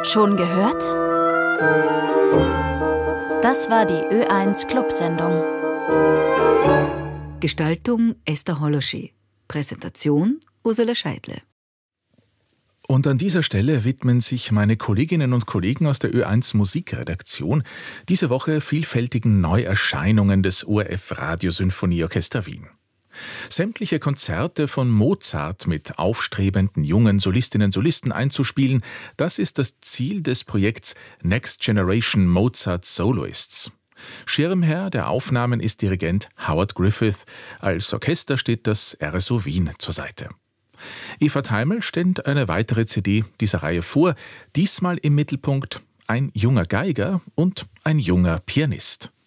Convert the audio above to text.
Schon gehört? Das war die Ö1 Clubsendung. Gestaltung Esther Holoschi. Präsentation Ursula Scheidle. Und an dieser Stelle widmen sich meine Kolleginnen und Kollegen aus der Ö1 Musikredaktion diese Woche vielfältigen Neuerscheinungen des ORF Radiosinfonieorchester Wien. Sämtliche Konzerte von Mozart mit aufstrebenden jungen Solistinnen und Solisten einzuspielen, das ist das Ziel des Projekts Next Generation Mozart Soloists. Schirmherr der Aufnahmen ist Dirigent Howard Griffith. Als Orchester steht das RSO Wien zur Seite. Eva Theimel stellt eine weitere CD dieser Reihe vor, diesmal im Mittelpunkt ein junger Geiger und ein junger Pianist.